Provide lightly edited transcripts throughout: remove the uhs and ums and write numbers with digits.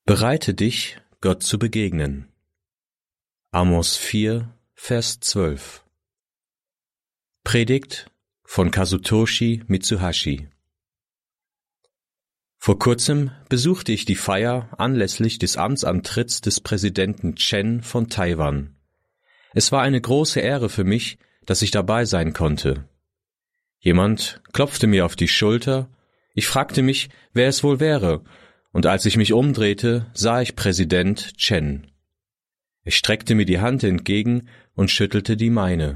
Bereite dich, Gott zu begegnen. Amos 4, Vers 12. Predigt von Kazutoshi Mitsuhashi. Vor kurzem besuchte ich die Feier anlässlich des Amtsantritts des Präsidenten Chen von Taiwan. Es war eine große Ehre für mich, dass ich dabei sein konnte. Jemand klopfte mir auf die Schulter, ich fragte mich, wer es wohl wäre, und als ich mich umdrehte, sah ich Präsident Chen. Er streckte mir die Hand entgegen und schüttelte die meine.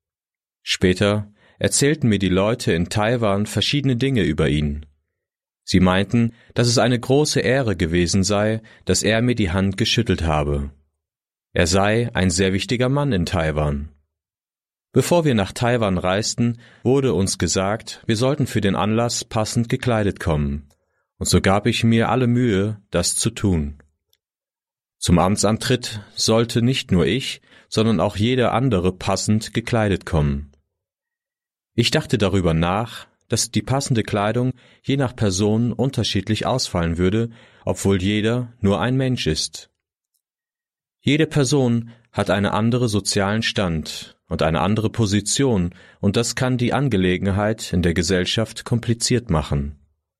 Später erzählten mir die Leute in Taiwan verschiedene Dinge über ihn. Sie meinten, dass es eine große Ehre gewesen sei, dass er mir die Hand geschüttelt habe. Er sei ein sehr wichtiger Mann in Taiwan. Bevor wir nach Taiwan reisten, wurde uns gesagt, wir sollten für den Anlass passend gekleidet kommen. Und so gab ich mir alle Mühe, das zu tun. Zum Amtsantritt sollte nicht nur ich, sondern auch jeder andere passend gekleidet kommen. Ich dachte darüber nach, dass die passende Kleidung je nach Person unterschiedlich ausfallen würde, obwohl jeder nur ein Mensch ist. Jede Person hat einen anderen sozialen Stand und eine andere Position, und das kann die Angelegenheit in der Gesellschaft kompliziert machen.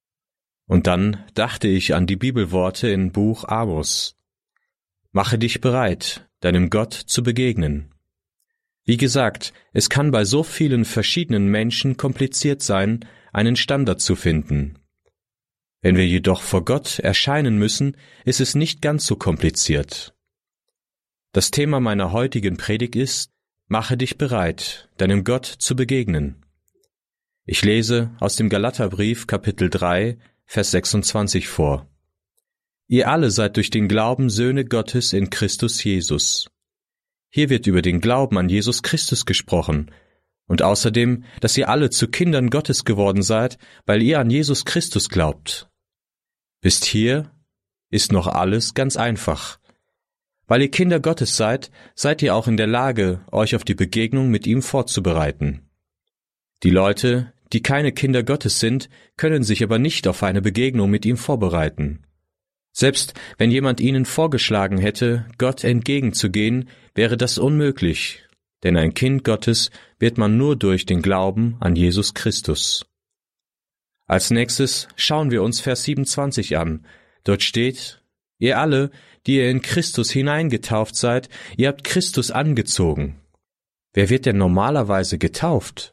Und dann dachte ich an die Bibelworte im Buch Amos. Mache dich bereit, deinem Gott zu begegnen. Wie gesagt, es kann bei so vielen verschiedenen Menschen kompliziert sein, einen Standard zu finden. Wenn wir jedoch vor Gott erscheinen müssen, ist es nicht ganz so kompliziert. Das Thema meiner heutigen Predigt ist: Mache dich bereit, deinem Gott zu begegnen. Ich lese aus dem Galaterbrief Kapitel 3, Vers 26 vor. Ihr alle seid durch den Glauben Söhne Gottes in Christus Jesus. Hier wird über den Glauben an Jesus Christus gesprochen und außerdem, dass ihr alle zu Kindern Gottes geworden seid, weil ihr an Jesus Christus glaubt. Bis hier ist noch alles ganz einfach. Weil ihr Kinder Gottes seid, seid ihr auch in der Lage, euch auf die Begegnung mit ihm vorzubereiten. Die Leute, die keine Kinder Gottes sind, können sich aber nicht auf eine Begegnung mit ihm vorbereiten. Selbst wenn jemand ihnen vorgeschlagen hätte, Gott entgegenzugehen, wäre das unmöglich, denn ein Kind Gottes wird man nur durch den Glauben an Jesus Christus. Als nächstes schauen wir uns Vers 27 an. Dort steht: Ihr alle, die ihr in Christus hineingetauft seid, ihr habt Christus angezogen. Wer wird denn normalerweise getauft?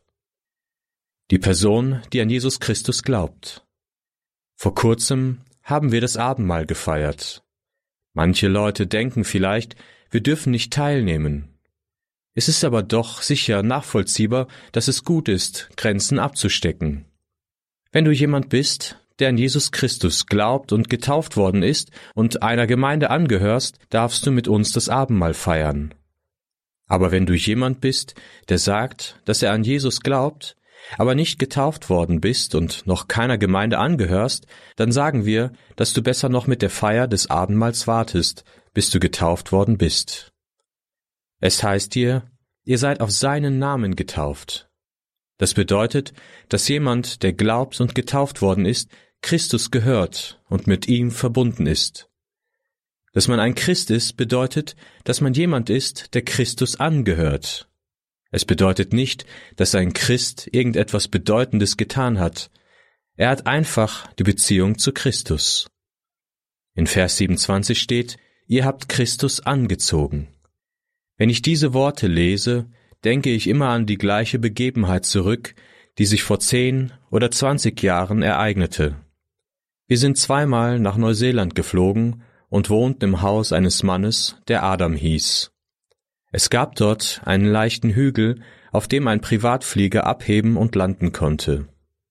Die Person, die an Jesus Christus glaubt. Vor kurzem haben wir das Abendmahl gefeiert. Manche Leute denken vielleicht, wir dürfen nicht teilnehmen. Es ist aber doch sicher nachvollziehbar, dass es gut ist, Grenzen abzustecken. Wenn du jemand bist, der an Jesus Christus glaubt und getauft worden ist und einer Gemeinde angehörst, darfst du mit uns das Abendmahl feiern. Aber wenn du jemand bist, der sagt, dass er an Jesus glaubt, aber nicht getauft worden bist und noch keiner Gemeinde angehörst, dann sagen wir, dass du besser noch mit der Feier des Abendmahls wartest, bis du getauft worden bist. Es heißt hier, ihr seid auf seinen Namen getauft. Das bedeutet, dass jemand, der glaubt und getauft worden ist, Christus gehört und mit ihm verbunden ist. Dass man ein Christ ist, bedeutet, dass man jemand ist, der Christus angehört. Es bedeutet nicht, dass ein Christ irgendetwas Bedeutendes getan hat. Er hat einfach die Beziehung zu Christus. In Vers 27 steht: Ihr habt Christus angezogen. Wenn ich diese Worte lese, denke ich immer an die gleiche Begebenheit zurück, die sich vor 10 oder 20 Jahren ereignete. Wir sind zweimal nach Neuseeland geflogen und wohnten im Haus eines Mannes, der Adam hieß. Es gab dort einen leichten Hügel, auf dem ein Privatflieger abheben und landen konnte.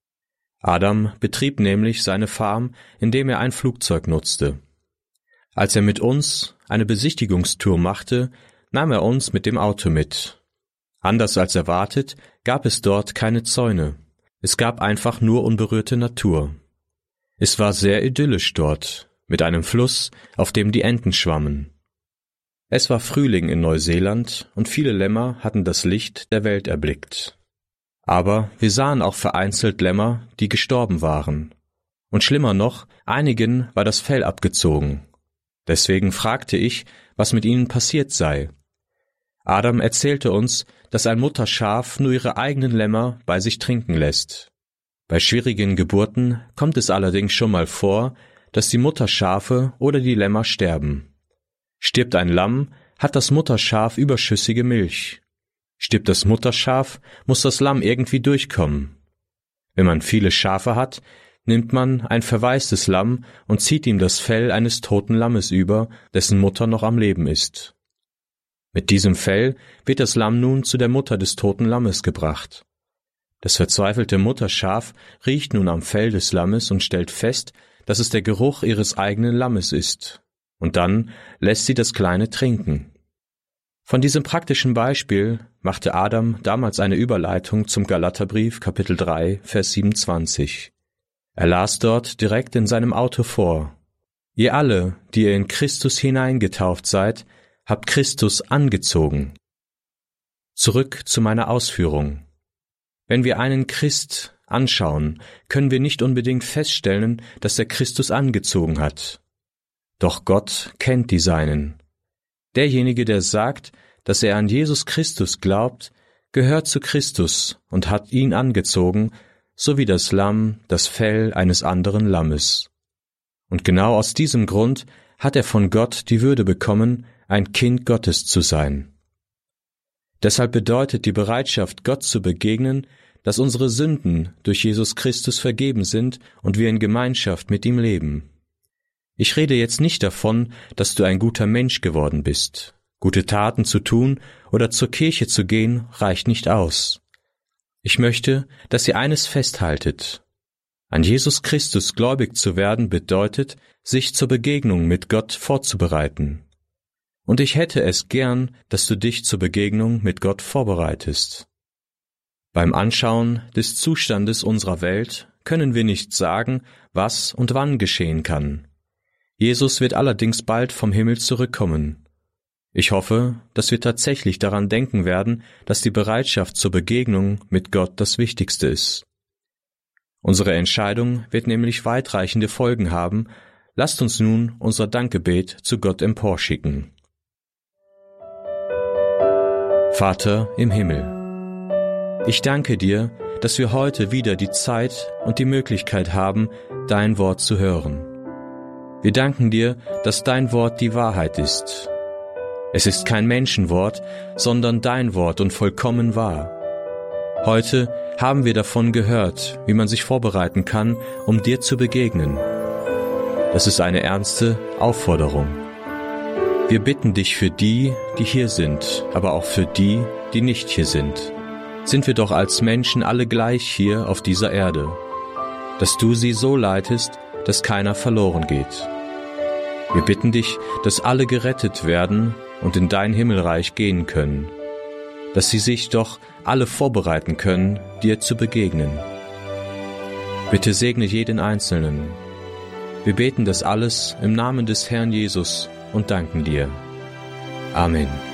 Adam betrieb nämlich seine Farm, indem er ein Flugzeug nutzte. Als er mit uns eine Besichtigungstour machte, nahm er uns mit dem Auto mit. Anders als erwartet, gab es dort keine Zäune. Es gab einfach nur unberührte Natur. Es war sehr idyllisch dort, mit einem Fluss, auf dem die Enten schwammen. Es war Frühling in Neuseeland und viele Lämmer hatten das Licht der Welt erblickt. Aber wir sahen auch vereinzelt Lämmer, die gestorben waren. Und schlimmer noch, einigen war das Fell abgezogen. Deswegen fragte ich, was mit ihnen passiert sei. Adam erzählte uns, dass ein Mutterschaf nur ihre eigenen Lämmer bei sich trinken lässt. Bei schwierigen Geburten kommt es allerdings schon mal vor, dass die Mutterschafe oder die Lämmer sterben. Stirbt ein Lamm, hat das Mutterschaf überschüssige Milch. Stirbt das Mutterschaf, muss das Lamm irgendwie durchkommen. Wenn man viele Schafe hat, nimmt man ein verwaistes Lamm und zieht ihm das Fell eines toten Lammes über, dessen Mutter noch am Leben ist. Mit diesem Fell wird das Lamm nun zu der Mutter des toten Lammes gebracht. Das verzweifelte Mutterschaf riecht nun am Fell des Lammes und stellt fest, dass es der Geruch ihres eigenen Lammes ist. Und dann lässt sie das Kleine trinken. Von diesem praktischen Beispiel machte Adam damals eine Überleitung zum Galaterbrief, Kapitel 3, Vers 27. Er las dort direkt in seinem Auto vor: Ihr alle, die ihr in Christus hineingetauft seid, habt Christus angezogen. Zurück zu meiner Ausführung. Wenn wir einen Christ anschauen, können wir nicht unbedingt feststellen, dass er Christus angezogen hat. Doch Gott kennt die Seinen. Derjenige, der sagt, dass er an Jesus Christus glaubt, gehört zu Christus und hat ihn angezogen, so wie das Lamm das Fell eines anderen Lammes. Und genau aus diesem Grund hat er von Gott die Würde bekommen, ein Kind Gottes zu sein. Deshalb bedeutet die Bereitschaft, Gott zu begegnen, dass unsere Sünden durch Jesus Christus vergeben sind und wir in Gemeinschaft mit ihm leben. Ich rede jetzt nicht davon, dass du ein guter Mensch geworden bist. Gute Taten zu tun oder zur Kirche zu gehen, reicht nicht aus. Ich möchte, dass ihr eines festhaltet. An Jesus Christus gläubig zu werden bedeutet, sich zur Begegnung mit Gott vorzubereiten. Und ich hätte es gern, dass du dich zur Begegnung mit Gott vorbereitest. Beim Anschauen des Zustandes unserer Welt können wir nicht sagen, was und wann geschehen kann. Jesus wird allerdings bald vom Himmel zurückkommen. Ich hoffe, dass wir tatsächlich daran denken werden, dass die Bereitschaft zur Begegnung mit Gott das Wichtigste ist. Unsere Entscheidung wird nämlich weitreichende Folgen haben. Lasst uns nun unser Dankgebet zu Gott emporschicken. Vater im Himmel, ich danke dir, dass wir heute wieder die Zeit und die Möglichkeit haben, dein Wort zu hören. Wir danken dir, dass dein Wort die Wahrheit ist. Es ist kein Menschenwort, sondern dein Wort und vollkommen wahr. Heute haben wir davon gehört, wie man sich vorbereiten kann, um dir zu begegnen. Das ist eine ernste Aufforderung. Wir bitten dich für die, die hier sind, aber auch für die, die nicht hier sind. Sind wir doch als Menschen alle gleich hier auf dieser Erde, dass du sie so leitest, dass keiner verloren geht. Wir bitten dich, dass alle gerettet werden und in dein Himmelreich gehen können, dass sie sich doch alle vorbereiten können, dir zu begegnen. Bitte segne jeden Einzelnen. Wir beten das alles im Namen des Herrn Jesus und danken dir. Amen.